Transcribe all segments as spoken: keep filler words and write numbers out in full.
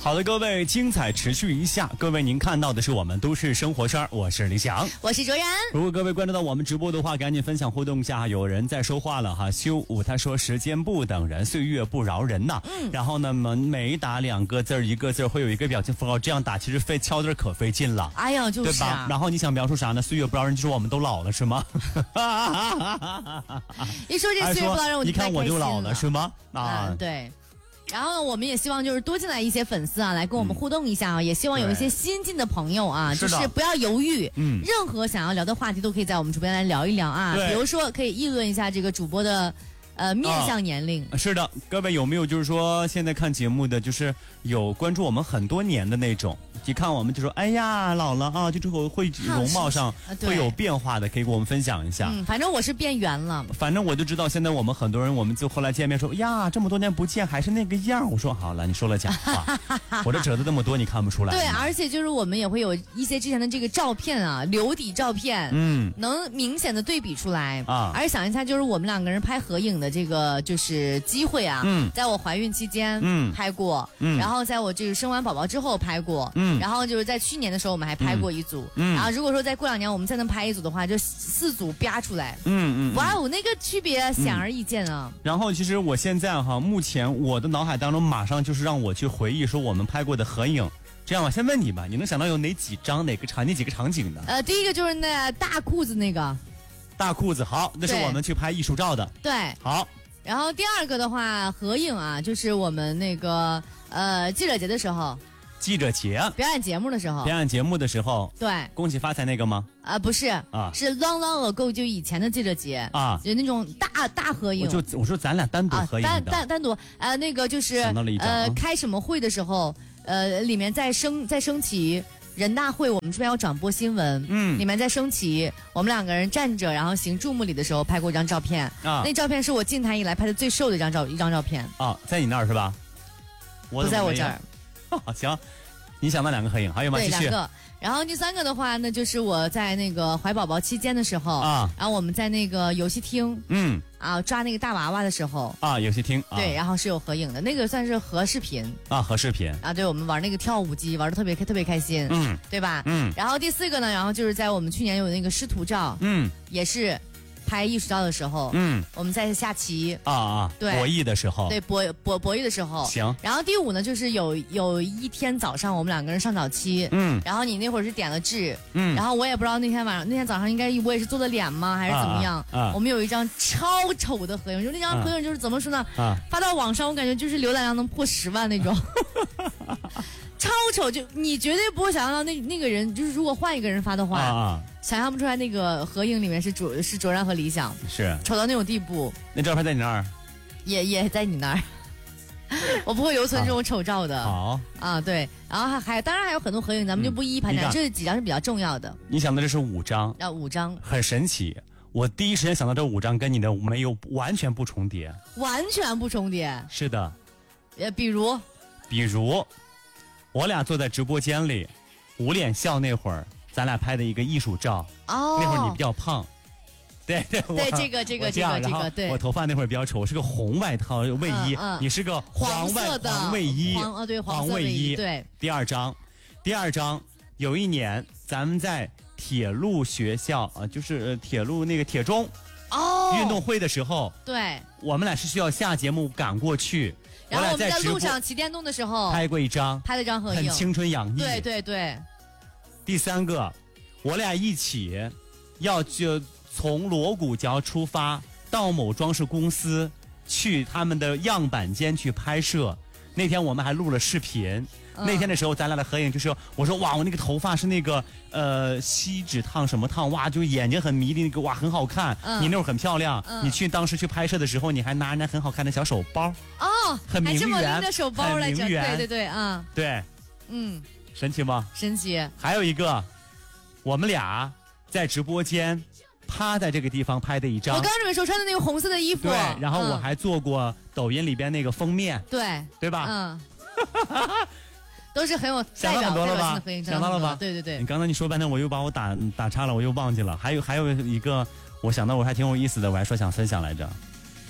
好的，各位，精彩持续一下。各位，您看到的是我们都市生活圈，我是李想， 我是卓然。 如果各位关注到我们直播的话，赶紧分享互动一下。有人在说话了哈，修武他说时间不等人，岁月不饶人呐。嗯，然后呢，每打两个字一个字会有一个表情符号，这样打其实费敲字可费劲了。 哎呀，就是、啊、 对吧？然后你想描述啥呢？岁月不饶人，就是我们都老了是吗？ 一说这岁月不饶人，我就一看我就老了是吗？ 啊，嗯、对。然后呢，我们也希望就是多进来一些粉丝啊，来跟我们互动一下啊，嗯、也希望有一些新进的朋友啊，就是不要犹豫，嗯，任何想要聊的话题都可以在我们直播间来聊一聊啊，比如说可以议论一下这个主播的。呃，面向年龄、 啊、是的，各位有没有就是说现在看节目的，就是有关注我们很多年的那种，一看我们就说，哎呀，老了啊，就之后会容貌上会有变化的，可以给我们分享一下。 嗯，反正我是变圆了。 反正我就知道，现在我们很多人，我们就后来见面说，呀，这么多年不见，还是那个样。我说好了，你说了假话，我这褶子那么多，你看不出来。 对，而且就是我们也会有一些之前的这个照片啊，留底照片，嗯，能明显的对比出来啊。而且想一下，就是我们两个人拍合影的。这个就是机会啊，嗯，在我怀孕期间，嗯，拍过，嗯，然后在我这个生完宝宝之后拍过，嗯，然后就是在去年的时候我们还拍过一组，嗯，然后如果说再过两年我们再能拍一组的话，就四组啪出来，嗯嗯，哇哦，那个区别显而易见啊。 嗯、然后其实我现在哈，目前我的脑海当中马上就是让我去回忆说我们拍过的合影。这样吧，先问你吧，你能想到有哪几张哪个场哪几个场景的？ 呃，第一个就是那大裤子那个。 大裤子好，那是我们去拍艺术照的。 对， 好。 然后第二个的话，合影啊，就是我们那个呃记者节的时候。 记者节表演节目的时候。 表演节目的时候。 对。 恭喜发财那个吗？ 啊、呃，不是啊，是 long long ago 就以前的记者节啊，有那种大大合影。 我就我说咱俩单独合影的。 啊、单单单独呃那个就是呃开什么会的时候，呃里面在升在升旗。人大会我们这边要转播新闻，嗯，里面在升旗，我们两个人站着，然后行注目礼的时候拍过一张照片啊，那照片是我进台以来拍的最瘦的一张照一张照片啊，在你那儿是吧？ 我不在我这儿。 哦，行，你想那两个合影还有吗？ 对，两个。然后第三个的话，那就是我在那个怀宝宝期间的时候啊，然后我们在那个游戏厅，嗯，啊抓那个大娃娃的时候啊，游戏厅， 啊、对，然后是有合影的，那个算是合视频啊，合视频啊，对，我们玩那个跳舞机玩的特别特别开心，嗯，对吧？嗯，然后第四个呢，然后就是在我们去年有那个师徒照，嗯，也是。拍艺术照的时候，嗯，我们在下棋啊啊，对，博弈的时候， 对博博博弈的时候， 行。 然后第五呢，就是有有一天早上我们两个人上早期，嗯，然后你那会儿是点了痣，嗯，然后我也不知道那天晚上那天早上应该我也是做的脸吗还是怎么样，啊啊、我们有一张超丑的合影，就那张合影就是怎么说呢，啊、发到网上我感觉就是浏览量能破十万那种。超丑，就你绝对不会想象到那那个人，就是如果换一个人发的话，啊、想象不出来那个合影里面是卓是卓然和理想， 是丑到那种地步。 那照片在你那儿， 也也在你那儿，我不会留存这种丑照的。 好啊，对，然后还还当然还有很多合影，咱们就不一一盘点，嗯、这几张是比较重要的。 你想的这是五张啊，五张， 很神奇。我第一时间想到这五张跟你的没有完全不重叠， 完全不重叠。 是的， 呃，比如， 比如。我俩坐在直播间里，捂脸笑那会儿，咱俩拍的一个艺术照。哦，那会儿你比较胖，对对对，这个这个这个这个，对， 我头发那会儿比较丑，我是个红外套卫衣，嗯嗯、你是个黄外黄卫衣， 黄啊对黄卫衣， 对。 第二张，第二张，有一年咱们在铁路学校啊，就是铁路那个铁中哦运动会的时候， 对， 我们俩是需要下节目赶过去。 然后我们在路上骑电动的时候拍过一张， 拍了张合影， 很青春洋溢。 对对对。 第三个，我俩一起要就从锣鼓角出发到某装饰公司去他们的样板间去拍摄。那天我们还录了视频。嗯、那天的时候，咱俩的合影就是我说哇，我那个头发是那个呃锡纸烫什么烫，哇，就眼睛很迷离那个，哇，很好看。嗯、你那会儿很漂亮。嗯、你去当时去拍摄的时候，你还拿人家很好看的小手包。 哦， 很名媛，还这么拎着手包来着，对对对啊，对， 嗯， 神奇吗？ 神奇。 还有一个，我们俩在直播间趴在这个地方拍的一张。 我刚准备说穿的那个红色的衣服。 对，然后我还做过抖音里边那个封面。 对， 对吧？ 嗯。都是很有代表想到很多了吧？ 想到了吧？ 对对对。 你刚才你说半天，我又把我打打岔了，我又忘记了。还有还有一个，我想到我还挺有意思的，我还说想分享来着。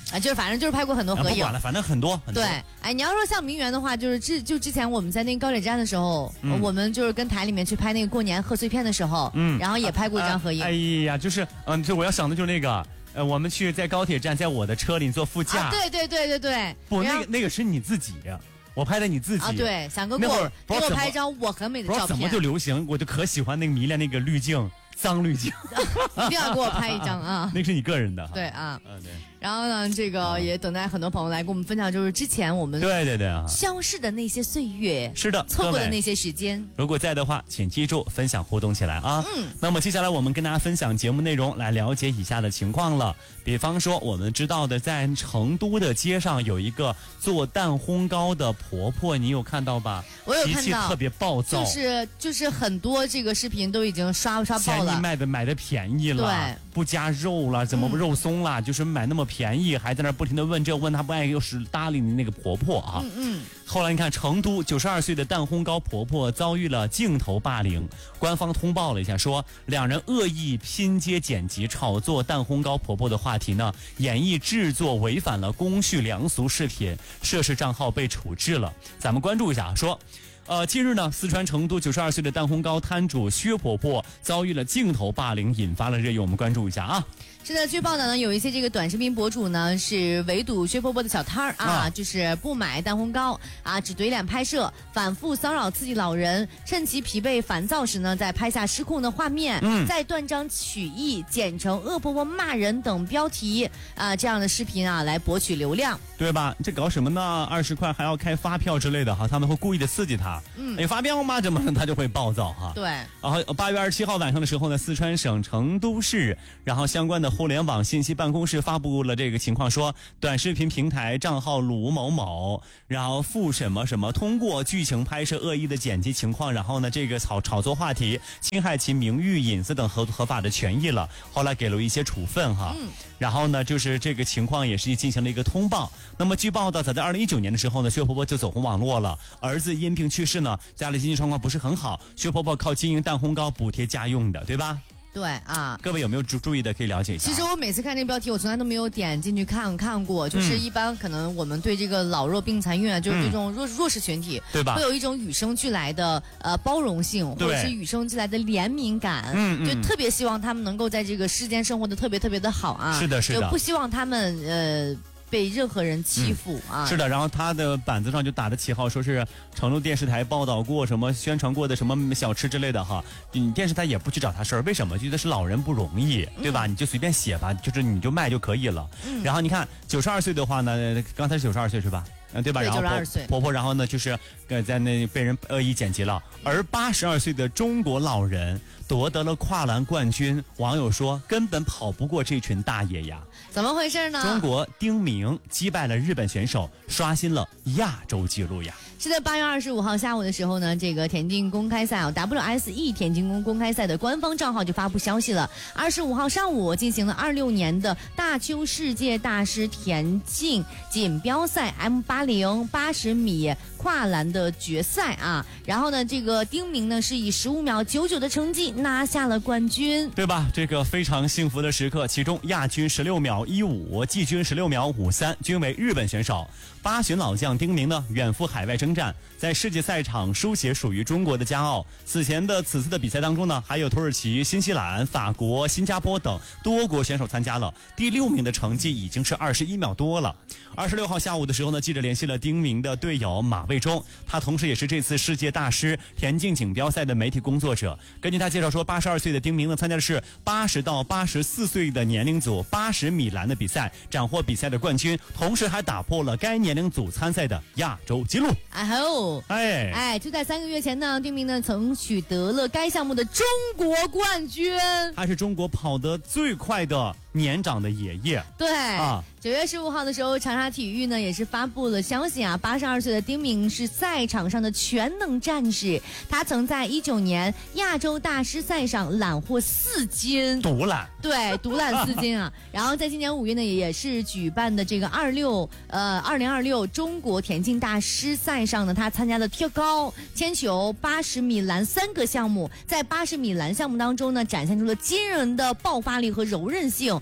啊，就是反正就是拍过很多合影。啊、 不管了，反正很多很多。 对，哎，你要说像名媛的话，就是之就之前我们在那个高铁站的时候，嗯、我们就是跟台里面去拍那个过年贺岁片的时候，嗯，然后也拍过一张合影。 哎呀，就是嗯，就我要想的就是那个。呃，我们去在高铁站，在我的车里坐副驾。 啊、对对对对对。 不，那个那个是你自己，我拍的你自己。 啊，对，想哥给我给我拍一张我很美的照片。 不知道怎么就流行，我就可喜欢那个迷恋那个滤镜，脏滤镜。 一定要给我拍一张啊！ 那是你个人的。 对啊。 嗯，对。 然后呢，这个也等待很多朋友来跟我们分享，就是之前我们对对对啊消逝的那些岁月， 是的， 错过的那些时间。 如果在的话，请记住分享互动起来啊。嗯。那么接下来我们跟大家分享节目内容，来了解以下的情况了。比方说，我们知道的，在成都的街上有一个做蛋烘糕的婆婆，你有看到吧？ 我有看到， 脾气特别暴躁， 就是就是很多这个视频都已经刷刷爆了。 便宜卖的买的便宜了， 对， 不加肉了，怎么不肉松了？嗯、就是买那么便宜，还在那不停的问这问他不爱，又是搭理你那个婆婆啊。嗯嗯。后来你看，成都九十二岁的蛋烘糕婆婆遭遇了镜头霸凌，官方通报了一下，说两人恶意拼接剪辑炒作蛋烘糕婆婆的话题呢，演绎制作违反了公序良俗视频，涉事账号被处置了。咱们关注一下，说。呃，近日呢，四川成都九十二岁的蛋烘糕摊主薛婆婆遭遇了镜头霸凌，引发了热议，我们关注一下啊。 是的，据报道呢，有一些这个短视频博主呢是围堵薛婆婆的小摊儿啊，啊就是不买蛋烘糕啊，只怼脸拍摄，反复骚扰刺激老人，趁其疲惫烦躁时呢，再拍下失控的画面，嗯，再断章取义，剪成恶婆婆骂人等标题啊，这样的视频啊来博取流量， 对吧？这搞什么呢？二十块还要开发票之类的哈，他们会故意的刺激他，嗯，你发票吗？怎么他就会暴躁哈？ 对。 然后八月二十七号晚上的时候呢，四川省成都市，然后相关的互联网信息办公室发布了这个情况，说短视频平台账号鲁某某，然后附什么什么，通过剧情拍摄恶意的剪辑情况，然后呢这个炒炒作话题，侵害其名誉隐私等合合法的权益了。后来给了一些处分哈，嗯、然后呢就是这个情况也是进行了一个通报。那么据报道，早在二零一九年的时候呢，薛婆婆就走红网络了，儿子因病去世呢，家里经济状况不是很好，薛婆婆靠经营蛋烘糕补贴家用的，对吧？ 对啊， 各位有没有注注意的可以了解一下。 其实我每次看这个标题，我从来都没有点进去看看过。就是一般可能我们对这个老弱病残孕啊，就是对这种弱弱势群体，对吧？会有一种与生俱来的呃包容性，或者是与生俱来的怜悯感，嗯，就特别希望他们能够在这个世间生活的特别特别的好啊。 是的，是的， 就不希望他们呃。被任何人欺负、嗯、啊！ 是的，然后他的板子上就打的旗号，说是成都电视台报道过什么、宣传过的什么小吃之类的哈。你电视台也不去找他事儿，为什么？觉得是老人不容易，对吧？嗯、你就随便写吧，就是你就卖就可以了。嗯、然后你看九十二岁的话呢，刚才是九十二岁是吧？嗯，对吧？ 对， 然后九十二岁婆婆，然后呢就是呃在那被人恶意剪辑了，而八十二岁的中国老人夺得了跨栏冠军，网友说根本跑不过这群大爷呀。 怎么回事呢？ 中国丁明击败了日本选手，刷新了亚洲纪录呀。 是在八月二十五号下午的时候呢，这个田径公开赛啊 W S E 田径公公开赛的官方账号就发布消息了。二十五号上午进行了二六年的大邱世界大师田径锦标赛 M 八零八十米跨栏的决赛啊。然后呢，这个丁明呢是以十五秒九九的成绩拿下了冠军， 对吧？这个非常幸福的时刻，其中亚军十六秒一五，季军十六秒五三，均为日本选手。八旬老将丁明呢，远赴海外征战，在世界赛场书写属于中国的骄傲。此前的此次的比赛当中呢，还有土耳其、新西兰、法国、新加坡等多国选手参加了。第六名的成绩已经是二十一秒多了。二十六号下午的时候呢，记者联系了丁明的队友马卫忠，他同时也是这次世界大师田径锦标赛的媒体工作者。根据他介绍说，八十二岁的丁明呢，参加的是八十到八十四岁的年龄组八十米栏的比赛，斩获比赛的冠军，同时还打破了该年龄组参赛的亚洲纪录。 哎吼， 哎哎，就在三个月前呢，丁明呢曾取得了该项目的中国冠军， 他是中国跑得最快的年长的爷爷。 对啊。九月十五号的时候，长沙体育呢也是发布了消息啊，八十二岁的丁明是赛场上的全能战士，他曾在一九年亚洲大师赛上揽获四金， 独揽， 对，独揽四金啊。然后在今年五月呢，也是举办的这个二六呃二零二六中国田径大师赛上呢，他参加了跳高、铅球、八十米栏三个项目，在八十米栏项目当中呢，展现出了惊人的爆发力和柔韧性，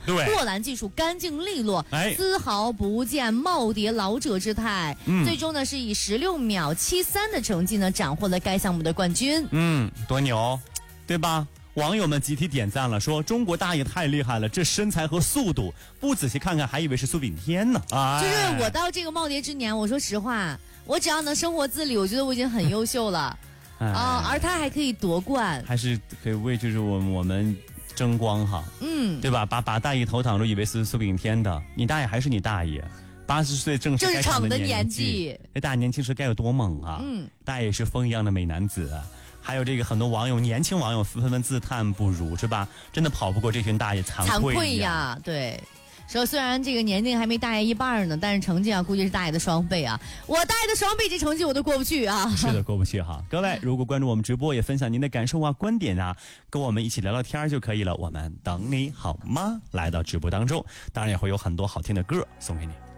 对， 过栏技术干净利落，哎，丝毫不见耄耋老者之态。嗯，最终呢是以十六秒七三的成绩呢斩获了该项目的冠军。 嗯，多牛，对吧？网友们集体点赞了，说中国大爷太厉害了，这身材和速度，不仔细看看还以为是苏炳添呢。 哎，就是我到这个耄耋之年，我说实话，我只要能生活自理，我觉得我已经很优秀了。啊、哦，而他还可以夺冠， 还是可以为就是我我们争光哈。嗯，对吧？把把大爷头挡住，以为是苏炳添的，你大爷还是你大爷。八十岁正是该场的年纪，这大爷年轻时该有多猛啊！嗯，大爷是风一样的美男子。还有这个很多网友，年轻网友纷纷自叹不如，是吧？真的跑不过这群大爷，惭惭愧呀！对，说虽然这个年龄还没大爷一半呢，但是成绩啊，估计是大爷的双倍啊！我大爷的双倍，这成绩我都过不去啊！ 是的，过不去哈。各位，如果关注我们直播，也分享您的感受啊、观点啊，跟我们一起聊聊天就可以了。我们等你好吗？来到直播当中，当然也会有很多好听的歌送给你。